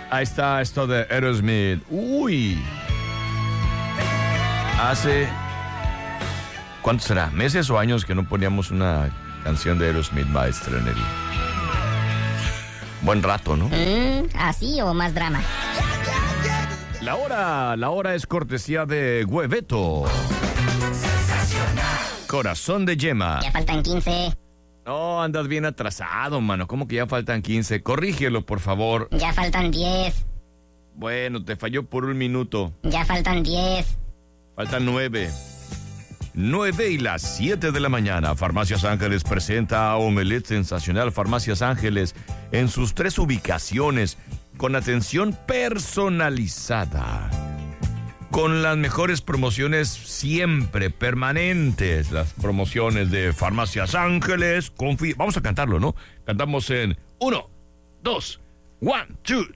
Ahí está esto de Aerosmith. Uy. Hace... ¿cuánto será? ¿Meses o años que no poníamos una canción de Aerosmith, maestra, en el... buen rato, ¿no? ¿Así o más drama? La hora es cortesía de Hueveto. Corazón de yema. Ya faltan 15. No, andas bien atrasado, mano. ¿Cómo que ya faltan 15? Corrígelo, por favor. Ya faltan 10. Bueno, te falló por 1 minuto. Ya faltan 10. Faltan 9. 9 y las 7 de la mañana. Farmacias Ángeles presenta a Omelette Sensacional. Farmacias Ángeles en sus 3 ubicaciones con atención personalizada. Con las mejores promociones siempre permanentes. Las promociones de Farmacias Ángeles. Vamos a cantarlo, ¿no? Cantamos en 1, 2, 1, 2.